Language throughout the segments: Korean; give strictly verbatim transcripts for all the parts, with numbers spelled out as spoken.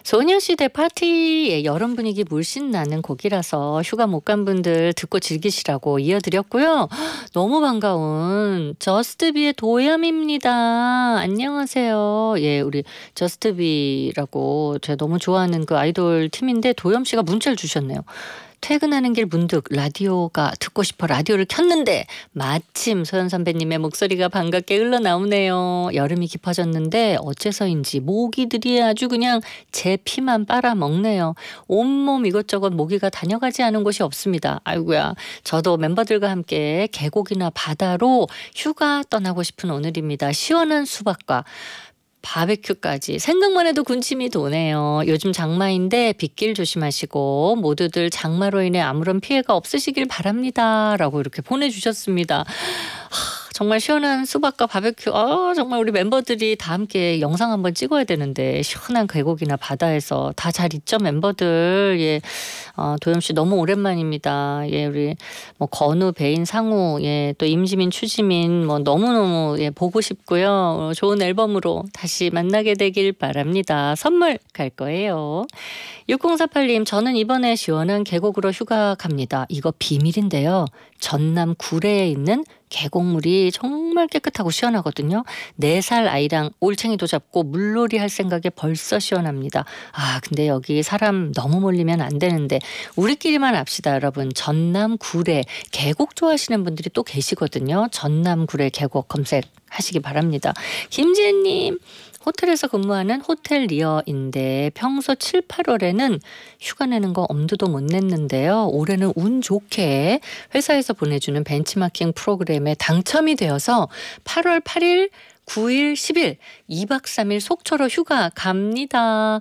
소녀시대 파티의 여름 분위기 물씬 나는 곡이라서 휴가 못 간 분들 듣고 즐기시라고 이어드렸고요. 너무 반가운 저스트비의 도얌입니다. 안녕하세요. 예, 우리 저스트비라고 제가 너무 좋아하는 그 아이돌 팀인데 도얌 씨가 문자를 주셨네요. 퇴근하는 길 문득 라디오가 듣고 싶어 라디오를 켰는데 마침 소연 선배님의 목소리가 반갑게 흘러나오네요. 여름이 깊어졌는데 어째서인지 모기들이 아주 그냥 제 피만 빨아먹네요. 온몸 이것저것 모기가 다녀가지 않은 곳이 없습니다. 아이고야, 저도 멤버들과 함께 계곡이나 바다로 휴가 떠나고 싶은 오늘입니다. 시원한 수박과 바베큐까지 생각만 해도 군침이 도네요. 요즘 장마인데 빗길 조심하시고 모두들 장마로 인해 아무런 피해가 없으시길 바랍니다. 라고 이렇게 보내주셨습니다. 하, 정말 시원한 수박과 바베큐. 아, 정말 우리 멤버들이 다 함께 영상 한번 찍어야 되는데 시원한 계곡이나 바다에서 다 잘 있죠 멤버들. 예, 어, 도겸 씨 너무 오랜만입니다. 예, 우리 뭐 건우, 배인, 상우, 예, 또 임지민, 추지민 뭐 너무너무 예, 보고 싶고요. 어, 좋은 앨범으로 다시 만나게 되길 바랍니다. 선물 갈 거예요. 육공사팔 님, 저는 이번에 시원한 계곡으로 휴가 갑니다. 이거 비밀인데요. 전남 구례에 있는 계곡물이 정말 깨끗하고 시원하거든요. 네 살 아이랑 올챙이도 잡고 물놀이 할 생각에 벌써 시원합니다. 아, 근데 여기 사람 너무 몰리면 안 되는데 우리끼리만 합시다 여러분. 전남 구례 계곡 좋아하시는 분들이 또 계시거든요. 전남 구례 계곡 검색하시기 바랍니다. 김지혜님, 호텔에서 근무하는 호텔리어인데 평소 칠, 팔월에는 휴가 내는 거 엄두도 못 냈는데요. 올해는 운 좋게 회사에서 보내주는 벤치마킹 프로그램에 당첨이 되어서 팔월 팔일, 구일, 십일 이박 삼일 속초로 휴가 갑니다.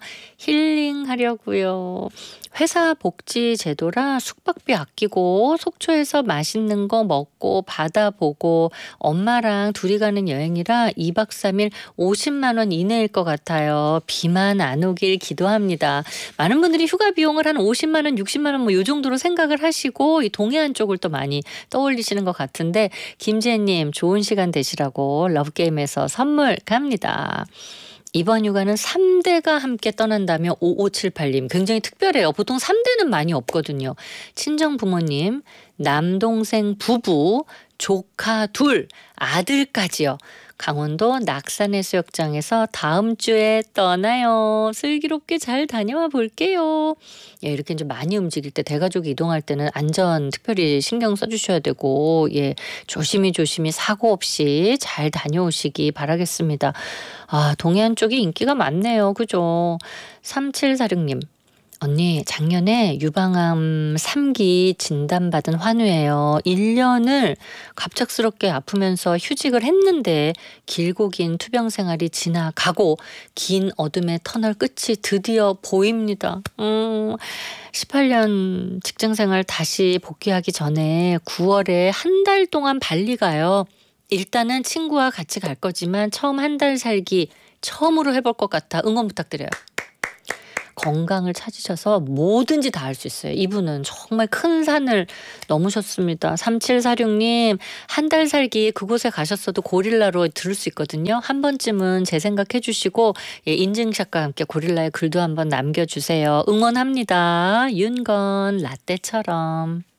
힐링하려고요. 회사 복지 제도라 숙박비 아끼고 속초에서 맛있는 거 먹고 바다 보고 엄마랑 둘이 가는 여행이라 이박 삼일 오십만 원 이내일 것 같아요. 비만 안 오길 기도합니다. 많은 분들이 휴가 비용을 한 오십만 원, 육십만 원 뭐 이 정도로 생각을 하시고 이 동해안 쪽을 또 많이 떠올리시는 것 같은데 김지혜님 좋은 시간 되시라고 러브게임에서 선물 갑니다. 이번 휴가는 삼 대가 함께 떠난다며 오오칠팔 님 굉장히 특별해요. 보통 삼 대는 많이 없거든요. 친정 부모님, 남동생 부부, 조카 둘, 아들까지요. 강원도 낙산해수욕장에서 다음 주에 떠나요. 슬기롭게 잘 다녀와 볼게요. 예, 이렇게 좀 많이 움직일 때 대가족이 이동할 때는 안전 특별히 신경 써주셔야 되고 예, 조심히 조심히 사고 없이 잘 다녀오시기 바라겠습니다. 아, 동해안 쪽이 인기가 많네요. 그죠? 삼칠사육 님. 언니, 작년에 유방암 삼 기 진단받은 환우예요. 일 년을 갑작스럽게 아프면서 휴직을 했는데 길고 긴 투병 생활이 지나가고 긴 어둠의 터널 끝이 드디어 보입니다. 음, 십팔 년 직장생활 다시 복귀하기 전에 구월에 한 달 동안 발리 가요. 일단은 친구와 같이 갈 거지만 처음 한 달 살기 처음으로 해볼 것 같아 응원 부탁드려요. 건강을 찾으셔서 뭐든지 다 할 수 있어요. 이분은 정말 큰 산을 넘으셨습니다. 삼칠사육 님, 한 달 살기 그곳에 가셨어도 고릴라로 들을 수 있거든요. 한 번쯤은 재생각해 주시고 예, 인증샷과 함께 고릴라의 글도 한번 남겨주세요. 응원합니다. 윤건 라떼처럼.